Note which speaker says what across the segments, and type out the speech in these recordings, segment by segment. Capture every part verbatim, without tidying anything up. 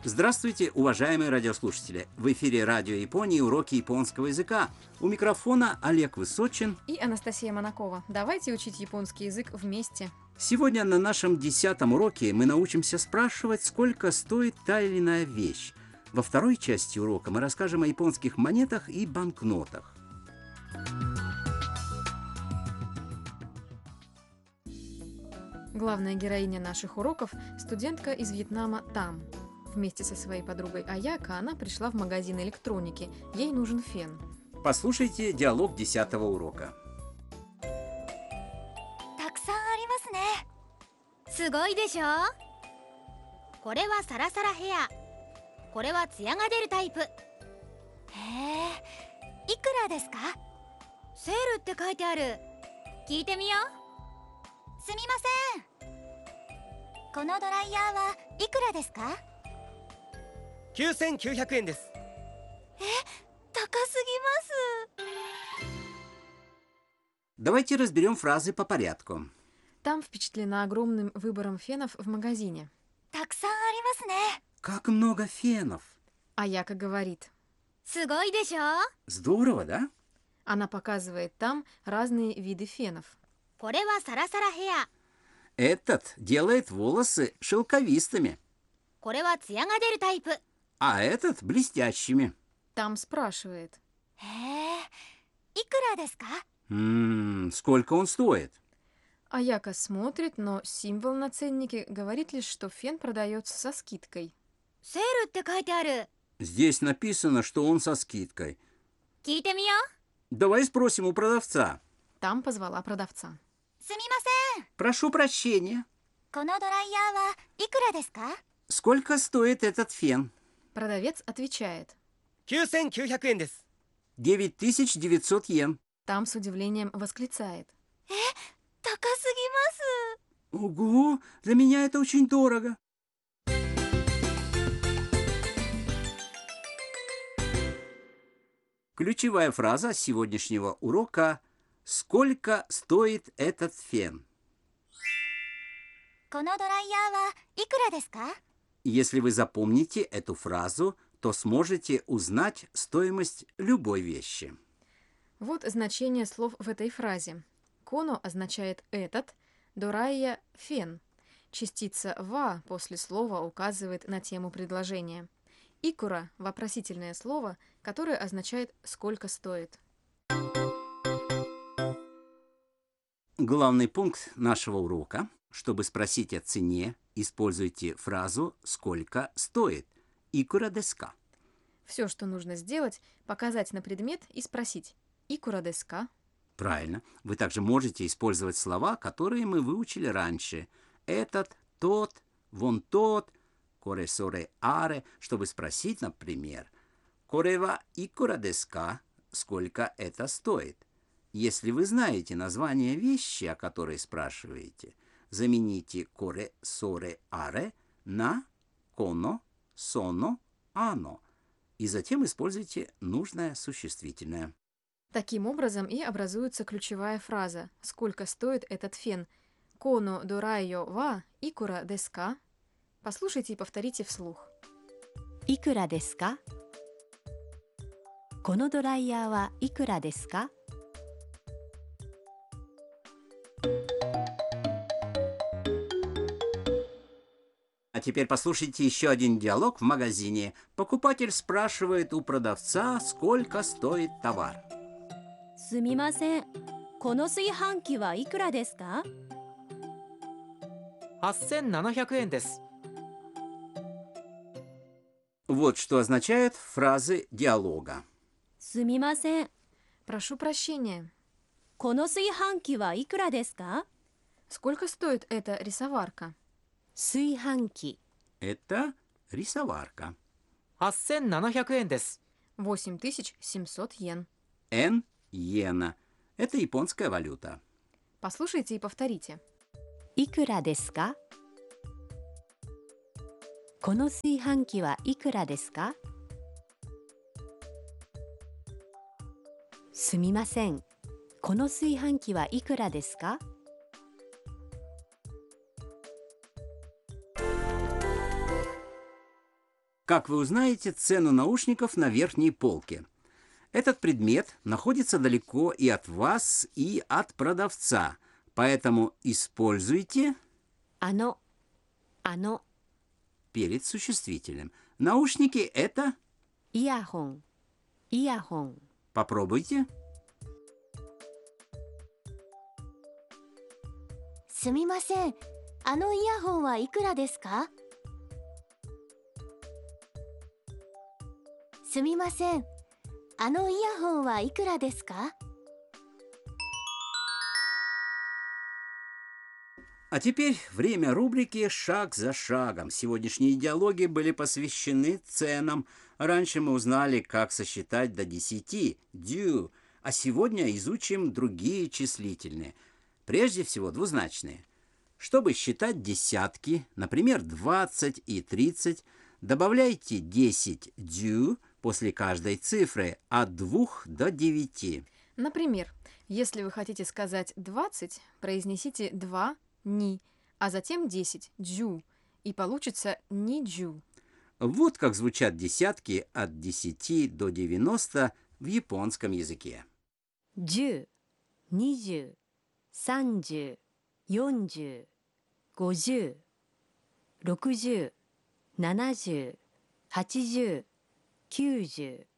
Speaker 1: Здравствуйте, уважаемые радиослушатели! В эфире Радио Японии уроки японского языка. У микрофона Олег Высочин
Speaker 2: и Анастасия Монакова. Давайте учить японский язык вместе.
Speaker 1: Сегодня на нашем десятом уроке мы научимся спрашивать, сколько стоит та или иная вещь. Во второй части урока мы расскажем о японских монетах и банкнотах.
Speaker 2: Главная героиня наших уроков – студентка из Вьетнама Там. Вместе со своей подругой Аяко она пришла в магазин электроники. Ей нужен фен.
Speaker 1: Послушайте диалог десятого урока.
Speaker 3: たくさんありますね。すごいでしょ。これはサラサラヘア。これはツヤが出るタイプ。へえ、いくらですか？セールって書いてある。聞いてみよう。すみません。このドライヤーはいくらですか？
Speaker 4: きゅうせんきゅうひゃくえんです。
Speaker 3: え、高すぎます。
Speaker 1: Давайте разберем фразы по порядку.
Speaker 2: Там впечатлена огромным выбором фенов в магазине.
Speaker 3: たくさんありますね。
Speaker 1: Как много фенов!
Speaker 2: Аяко говорит.
Speaker 3: すごいでしょ。
Speaker 1: Здорово, да?
Speaker 2: Она показывает там разные виды фенов.
Speaker 3: これはサラサラヘア。
Speaker 1: Этот делает волосы шелковистыми,
Speaker 3: これはツヤが出るタイプ。
Speaker 1: а этот блестящими.
Speaker 2: Там спрашивает.
Speaker 3: へえ、いくらですか？
Speaker 1: М-м, сколько он стоит?
Speaker 2: Аяко смотрит, но символ на ценнике говорит лишь, что фен продается со скидкой.
Speaker 3: セールって書いてある。
Speaker 1: Здесь написано, что он со скидкой.
Speaker 3: 聞いてみよう。
Speaker 1: Давай спросим у продавца.
Speaker 2: Там позвала продавца.
Speaker 3: すみません。
Speaker 1: Прошу прощения.
Speaker 3: このドライヤーはいくらですか？
Speaker 1: Сколько стоит этот фен?
Speaker 2: Продавец отвечает.
Speaker 4: きゅうせんきゅうひゃくえんです。
Speaker 1: девять тысяч девятьсот йен.
Speaker 2: Там с удивлением восклицает.
Speaker 3: 高すぎます。
Speaker 1: Ого, для меня это очень дорого. Ключевая фраза сегодняшнего урока – «Сколько стоит этот фен?»
Speaker 3: このドライヤーはいくらですか？
Speaker 1: Если вы запомните эту фразу, то сможете узнать стоимость любой вещи.
Speaker 2: Вот значение слов в этой фразе. Коно означает «этот», дорайя – «фен». Частица «ва» после слова указывает на тему предложения. Икура – вопросительное слово, которое означает «сколько стоит».
Speaker 1: Главный пункт нашего урока. Чтобы спросить о цене, используйте фразу «сколько стоит» «икура desu ka?».
Speaker 2: Все, что нужно сделать, показать на предмет и спросить «икура desu ka?».
Speaker 1: Правильно. Вы также можете использовать слова, которые мы выучили раньше. Этот, тот, вон тот, коре соре аре, чтобы спросить, например, коре ва икура desu ka? Сколько это стоит? Если вы знаете название вещи, о которой спрашиваете, замените коре соре аре на коно, соно, ано и затем используйте нужное существительное.
Speaker 2: Таким образом и образуется ключевая фраза «Сколько стоит этот фен?» «Коно дорайо ва икура desu ka?». Послушайте и повторите вслух.
Speaker 3: いくらですか？このドライヤーはいくらですか？
Speaker 1: А теперь послушайте еще один диалог в магазине. Покупатель спрашивает у продавца, сколько стоит товар.
Speaker 3: すみません。この炊飯器はいくらですか？
Speaker 4: はっせんななひゃくえんです。
Speaker 1: Вот что означают фразы диалога.
Speaker 3: すみません。
Speaker 2: Прошу прощения.
Speaker 3: この炊飯器はいくらですか？
Speaker 2: Сколько стоит эта рисоварка?
Speaker 3: 炊飯器。
Speaker 1: Это рисоварка.
Speaker 4: はっせんななひゃくえんです。
Speaker 2: восемь тысяч семьсот йен.
Speaker 1: Н иена. Это японская валюта.
Speaker 2: Послушайте и повторите.
Speaker 3: いくらですか？この炊飯器はいくらですか？すみません。この炊飯器はいくらですか？
Speaker 1: Как вы узнаете цену наушников на верхней полке? Этот предмет находится далеко и от вас, и от продавца, поэтому используйте
Speaker 3: あの、あの、
Speaker 1: перед существительным. Наушники – это…
Speaker 3: イヤホン、イヤホン。
Speaker 1: Попробуйте.
Speaker 3: すみません。あのイヤホンはいくらですか？すみません。あのイヤホンはいくらですか？
Speaker 1: А теперь время рубрики «Шаг за шагом». Сегодняшние диалоги были посвящены ценам. Раньше мы узнали, как сосчитать до десяти, дю, а сегодня изучим другие числительные. Прежде всего двузначные. Чтобы считать десятки, например, двадцать и тридцать, добавляйте десять дю после каждой цифры от двух до девяти.
Speaker 2: Например, если вы хотите сказать двадцать, произнесите два ни, а затем десять джу, и получится ни джу.
Speaker 1: Вот как звучат десятки от десяти до девяноста в японском языке.
Speaker 3: じゅう、にじゅう、さんじゅう、よんじゅう、ごじゅう、ろくじゅう、ななじゅう、はちじゅう、きゅうじゅう。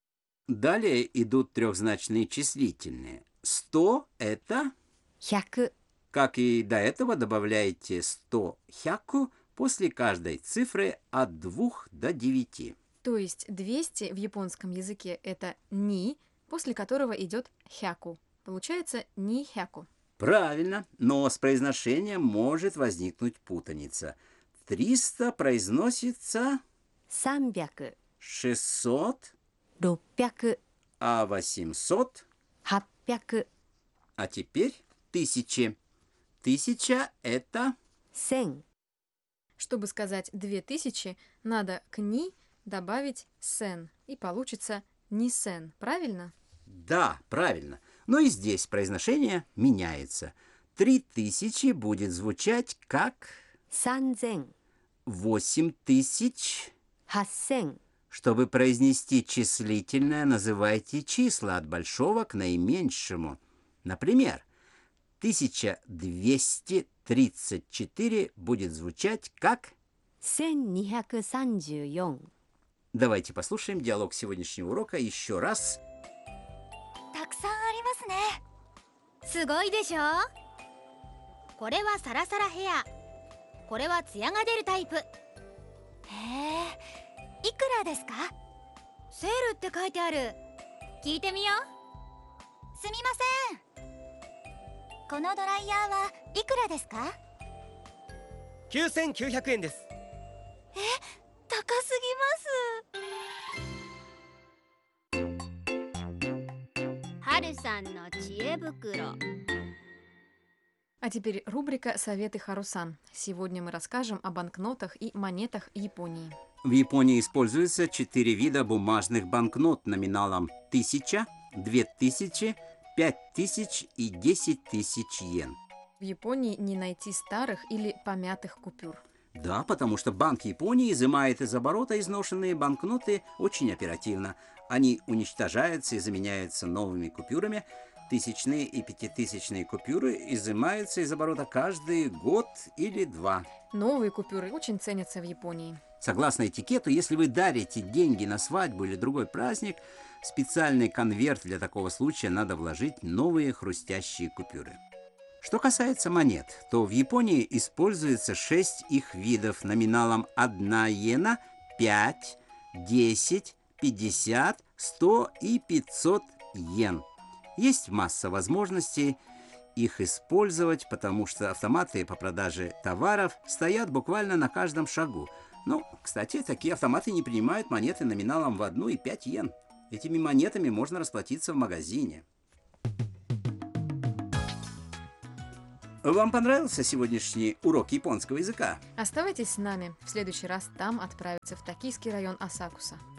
Speaker 1: Далее идут трехзначные числительные. сто – это,
Speaker 3: ひゃく、
Speaker 1: как и до этого, добавляйте сто хяку после каждой цифры от двух до девяти.
Speaker 2: То есть двести в японском языке это ни, после которого идет хяку. Получается ни хяку.
Speaker 1: Правильно, но с произношением может возникнуть путаница. триста произносится
Speaker 3: さんびゃく、
Speaker 1: шестьсот,
Speaker 3: ろっぴゃく、
Speaker 1: а восемьсот,
Speaker 3: はっぴゃく、
Speaker 1: а теперь тысячи. Тысяча – это…
Speaker 3: 千。
Speaker 2: Чтобы сказать две тысячи, надо к ни добавить сен, и получится ни сен, правильно?
Speaker 1: Да, правильно. Но и здесь произношение меняется. Три тысячи будет звучать как
Speaker 3: 三千、
Speaker 1: восемь тысяч.
Speaker 3: 八千、
Speaker 1: Чтобы произнести числительное, называйте числа от большого к наименьшему. Например, тысяча двести тридцать четыре будет звучать как…
Speaker 3: 千二百三十四。
Speaker 1: Давайте послушаем диалог сегодняшнего урока еще раз.
Speaker 3: たくさんありますね。すごいでしょ。これはサラサラヘア。これはツヤが出るタイプ。へえ、いくらですか？セールって書いてある。聞いてみよう。すみません。このドライヤーはいくらですか？
Speaker 4: きゅうせんきゅうひゃくえんです。
Speaker 3: 高すぎます。はるさんの知恵袋。
Speaker 2: А теперь рубрика «Советы Харусан». Сегодня мы расскажем о банкнотах и монетах Японии.
Speaker 1: В Японии используется четыре вида бумажных банкнот номиналом тысяча, две тысячи, пять тысяч и десять тысяч йен.
Speaker 2: В Японии не найти старых или помятых купюр.
Speaker 1: Да, потому что Банк Японии изымает из оборота изношенные банкноты очень оперативно. Они уничтожаются и заменяются новыми купюрами. Тысячные и пятитысячные купюры изымаются из оборота каждый год или два.
Speaker 2: Новые купюры очень ценятся в Японии.
Speaker 1: Согласно этикету, если вы дарите деньги на свадьбу или другой праздник, в специальный конверт для такого случая надо вложить новые хрустящие купюры. Что касается монет, то в Японии используется шесть их видов номиналом одна йена, пять, десять, пятьдесят, сто и пятьсот йен. Есть масса возможностей их использовать, потому что автоматы по продаже товаров стоят буквально на каждом шагу. Ну, кстати, такие автоматы не принимают монеты номиналом в одну и пять йен. Этими монетами можно расплатиться в магазине. Вам понравился сегодняшний урок японского языка?
Speaker 2: Оставайтесь с нами. В следующий раз там отправиться в токийский район Асакуса.